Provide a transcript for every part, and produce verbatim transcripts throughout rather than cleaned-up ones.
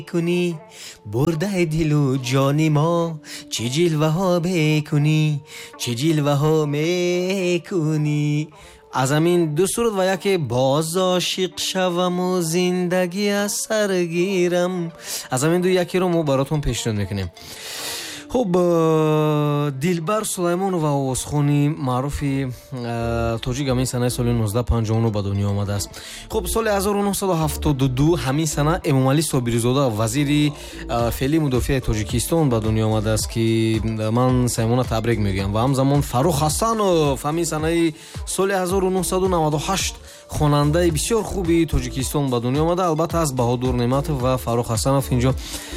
کنی برده دل و جان ما چه جلوه ها بکنی چه جلوه ها میکنی. از همین دو سرود و یکی باز عاشق شوم و زندگی از سر گیرم، از همین دو یکی رو ما براتون پیشنهاد میکنیم. خب دلبر سلیمانова овозхони маъруфи тоҷик ҳамин санаи соли нуздаҳ панҷоҳ و نه ба дунё омадааст. хуб соли ҳазору нуҳсаду ҳафтоду ду ҳамин сана эмомалӣ собиризода вазири феълии мудофиаи тоҷикистон ба дунё омадааст ки ман саймона табрик мегӯям. ва ҳамзамон Фарух Ҳасанов ҳамин санаи соли ҳазору нуҳсаду наваду ҳашт хонандаи бисёр хуби тоҷикистон ба дунё омада. албатта аз Баҳодур Неъматов ва Фарух Ҳасанов инҷо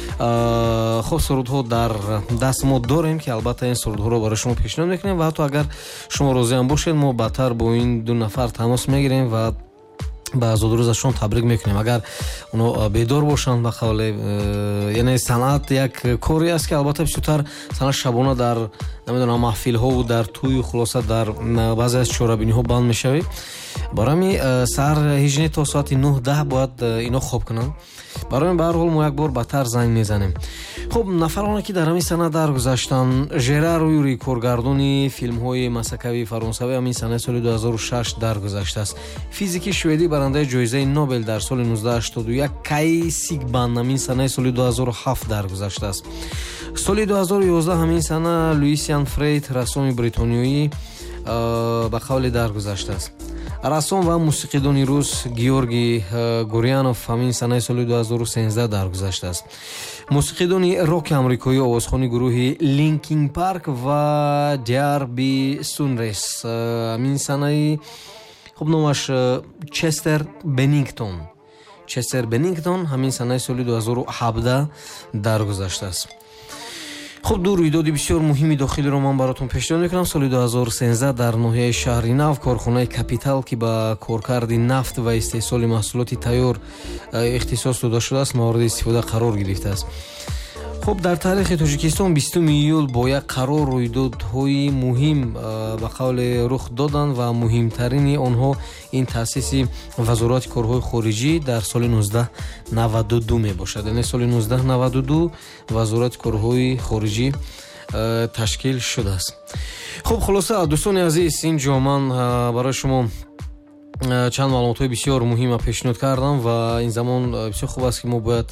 хуб сурудҳо дар даст мо дорем ки албатта ин сурудҳоро барои шумо пешниҳод мекунем ва ҳатто агар шумо розиам бошед мо баъдтар бо ин ду нафар тамос мегирем ва ба азодурӯзашон табрик мекунем. агар оно бедор бошанд ба қавле яъне санъат як коре аст ки албатта бисёртар санъат шабона дар намедонам маҳфилҳову дар тӯю хулоса дар баъзе аз чорабиниҳо банд мешавед. барои ҳамин саҳар ҳижне то соати нӯҳ даҳ бояд ино хоб кунанд. барои ҳамин ба ҳар ҳол мо як бор баттар занг мезанем. хуб нафароне ки дар ҳамин сана даргузаштанд: Жерар Юри коргардони филмҳои масакавии фаронсавӣ ҳамин санаи соли ду ҳазору шаш даргузаштааст. физики шведӣ барандаи ҷоизаи Нобел дар соли нуздаҳ ҳаштоду як Кай Сигбан ҳамин санаи соли ду ҳазору ҳафт даргузаштааст. соли ду ҳазору ёздаҳ ҳамин сана Люисиан Фрейд рассоми бритониёӣ ба қавле даргузаштааст. рассон ва мусиқидони рус Георгий Гурянов ҳамин санаи соли ду ҳазору сенздаҳ даргузаштааст. мусиқидони роки амрикоӣ овозхони гурӯҳи Linkin Park ва Диарби Сунрес ҳамин санаи хуб номаш Честер Беннингтон Честер Беннингтон ҳамин санаи соли ду ҳазору ҳабдаҳ даргузаштааст. хуб ду рӯйдоди бисёр муҳими дохилиро ман баротон пешниҳод мекунам. соли ду ҳазору сенздаҳ дар ноҳияи шаҳри Нав корхонаи Капитал ки ба коркарди нафт ва истеҳсоли маҳсулоти тайёр ихтисос дода шудааст мавриди истифода қарор гирифтааст. хуб дар таърихи Тоҷикистон бистум июл бо як қарор рӯйдодҳои муҳим ба қавле рух доданд ва муҳимтарини онҳо ин таъсиси вазорати корҳои хориҷӣ дар соли нуздаҳ наваду ду мебошад. яъне соли нуздаҳ наваду ду вазорати корҳои хориҷӣ ташкил шудааст. хуб хулоса дӯстони азиз, инҷо ман барои шумо чанд маълумотҳои бисёр муҳима пешниҳод кардам ва ин замон бисёр хуб аст ки мо бояд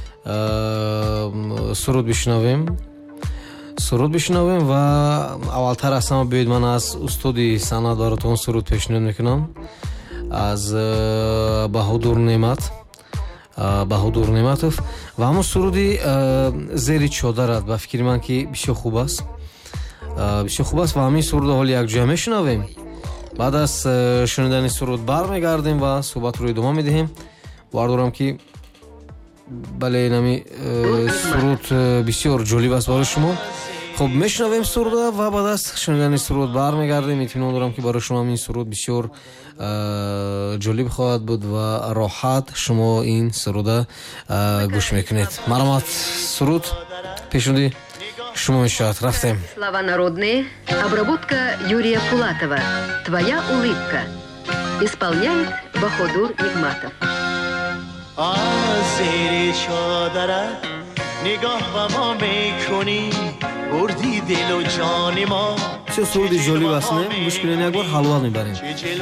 суруд бишнавем суруд бишнавем ва аввалтар аз ҳама биёед ман аз устоди санъат баротон суруд пешниҳод мекунам аз Баҳодур Неъмат Баҳодур Неъматов ва ҳамон суруди Зери чодарат ба фикри ман ки бисёр хуб аст бисёр хуб аст ва ҳамин суруда ҳоли якҷоя мешунавем. баъд аз шунидани суруд бармегардем ва суҳбатро идома медиҳем. бовар дорам ки бале нами суруд бисёр ҷолиб аст барои шумо. хуб мешунавем суруда ва баъд аз шунидани суруд бармегардем. иттимон дорам ки барои шумо ин суруд бисёр ҷолиб хоҳад буд ва роҳат шумо ин суруда гӯш мекунед. маромад, суруд пешниҳоди шумо мешавад. рафтем. Слова народные. Обработка Юрия Пулатова. Твоя улыбка. Исполняет Баҳодур Неъматов. زیر چادرت نگاه به ما میکنی بردی دل و جان ما. چه سرود جالب است نه؟ گوش کنین یک بار حلوا میبریم.